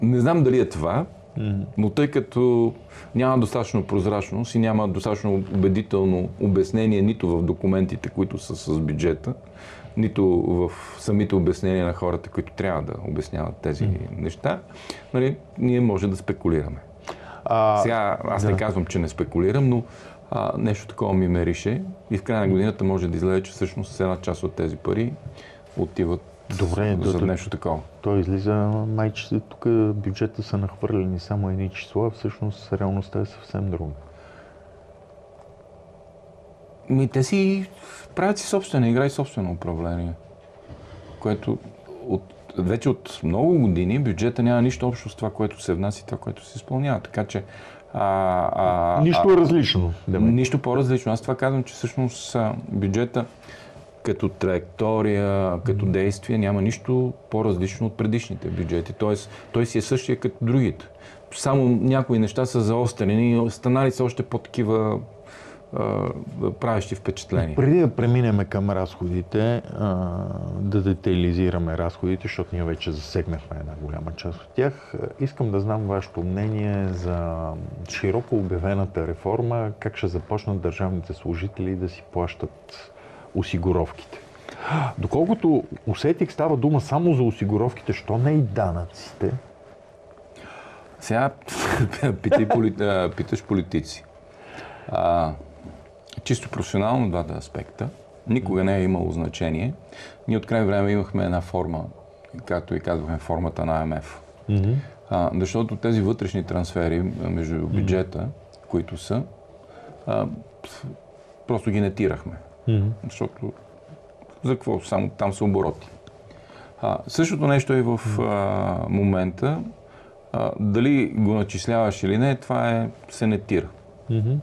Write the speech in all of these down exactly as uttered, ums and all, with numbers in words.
Не знам дали е това, mm-hmm. но тъй като няма достатъчно прозрачност и няма достатъчно убедително обяснение нито в документите, които са с бюджета, нито в самите обяснения на хората, които трябва да обясняват тези mm-hmm. неща, нали, ние може да спекулираме. А, Сега аз да. не казвам, че не спекулирам, но а, нещо такова ми мерише и в края на годината може да излезе, че всъщност една част от тези пари отиват Добре, за да, нещо такова. Той излиза, май, че тук бюджета са нахвърлени само едни числа, всъщност реалността е съвсем друга. Ми, те си правят си собствена игра и собствено управление, което от, вече от много години бюджета няма нищо общо с това, което се внася и това, което се изпълнява. Така че а, а, нищо а, различно. Нищо по-различно. Аз това казвам, че всъщност бюджета като траектория, като действие няма нищо по-различно от предишните бюджети. Тоест, той си е същия като другите. Само някои неща са заострени и станали са още по-такива правещи впечатления. Преди да преминем към разходите, да детайлизираме разходите, защото ние вече засегнахме една голяма част от тях, искам да знам вашето мнение за широко обявената реформа, как ще започнат държавните служители да си плащат осигуровките. Доколкото усетих, става дума само за осигуровките, що не и данъците? Сега питай, питаш политици. А, чисто професионално двата аспекта. Никога не е имало значение. Ние от край време имахме една форма, както и казвахме, формата на Ай Ем Еф. Mm-hmm. А, защото тези вътрешни трансфери между бюджета, mm-hmm. които са, а, просто ги нетирахме. Mm-hmm. Защото за какво? Само там са обороти. А, същото нещо е в а, момента. А, дали го начисляваш или не, това е, се нетира. Mm-hmm.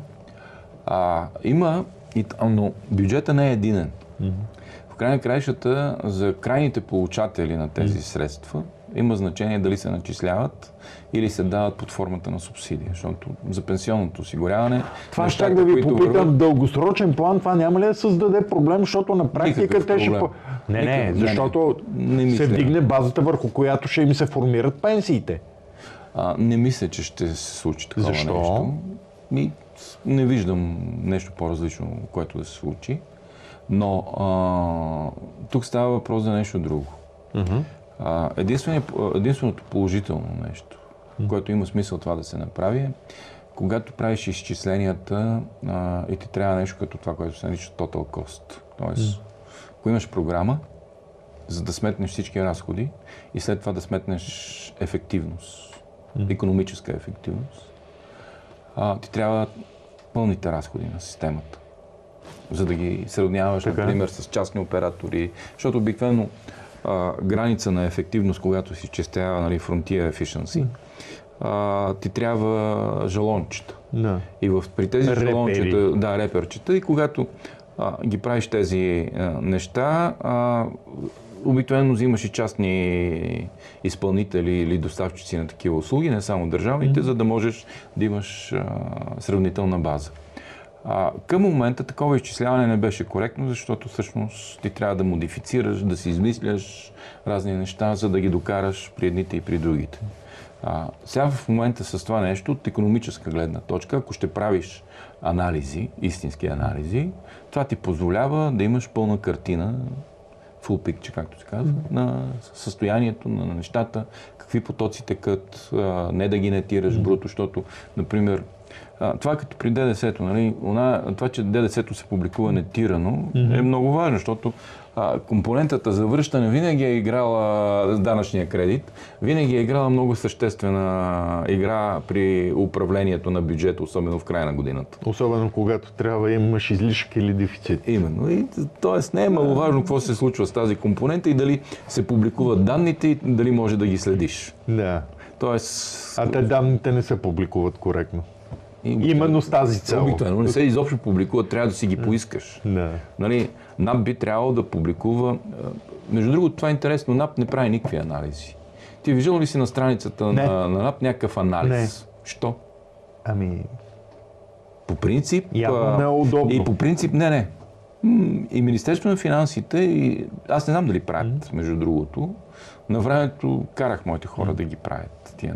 А, има, но бюджета не е единен. Mm-hmm. В край на краищата за крайните получатели на тези mm-hmm. средства има значение дали се начисляват или се дават под формата на субсидия, защото за пенсионното осигуряване... Това ще да ви попитам, върват... в дългосрочен план това няма ли да създаде проблем, защото на практика те ще... Не, не, защото не, не се вдигне базата, върху която ще им се формират пенсиите. А, не мисля, че ще се случи такова Защо? нещо. Ми, не виждам нещо по-различно, което да се случи, но а, тук става въпрос за нещо друго. Uh-huh. А, единственото положително нещо, uh-huh. което има смисъл това да се направи, е, когато правиш изчисленията а, и ти трябва нещо като това, което се нарича total cost. Тоест, uh-huh. ако имаш програма, за да сметнеш всички разходи и след това да сметнеш ефективност, uh-huh. икономическа ефективност, а, ти трябва пълните разходи на системата, за да ги сравняваш, така, например, с частни оператори, защото обикновено а, граница на ефективност, когато си изчислява, нали, frontier efficiency, а, ти трябва жалончета. No. И в, при тези репери. жалончета, да, реперчета, и когато а, ги правиш тези а, неща, а, обикновено взимаш и частни изпълнители или доставчици на такива услуги, не само държавните, mm-hmm. за да можеш да имаш а, сравнителна база. А, към момента такова изчисляване не беше коректно, защото всъщност ти трябва да модифицираш, да си измисляш разни неща, за да ги докараш при едните и при другите. А, сега в момента с това нещо, от икономическа гледна точка, ако ще правиш анализи, истински анализи, това ти позволява да имаш пълна картина, full picture, както се казва, mm-hmm. на състоянието на нещата, какви потоци текат, не да ги нетираш mm-hmm. бруто, защото, например, това като при Д Д С-то, нали, това, че Д Д С-то се публикува нетирано, mm-hmm. е много важно, защото а, компонентата за връщане винаги е играла с данъчния кредит, винаги е играла много съществена игра при управлението на бюджета, особено в края на годината. Особено когато трябва имаш излишък или дефицит. Именно. И, тоест не е маловажно какво се случва с тази компонента и дали се публикуват данните и дали може да ги следиш. Да. Тоест... А те данните не се публикуват коректно. Именно с тази цел. Обикновено не се изобщо публикуват, трябва да си ги поискаш. Да. Нали, НАП би трябвало да публикува... Между другото, това е интересно, НАП не прави никакви анализи. Ти виждал ли си на страницата на, на НАП някакъв анализ? Не. Що? Ами... По принцип... Явно не е удобно. И по принцип, не, не. И Министерството на финансите, и аз не знам дали правят, между другото. На времето карах моите хора да ги правят тия